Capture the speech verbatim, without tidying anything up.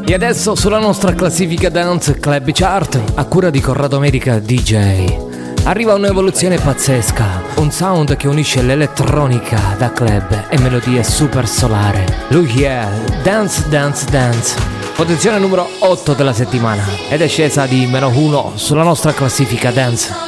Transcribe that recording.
E adesso sulla nostra classifica Dance Club Chart, a cura di Corrado America D J, arriva un'evoluzione pazzesca, un sound che unisce l'elettronica da club e melodie super solare. Lui è Dance Dance Dance, posizione numero otto della settimana, ed è scesa di meno uno sulla nostra classifica Dance.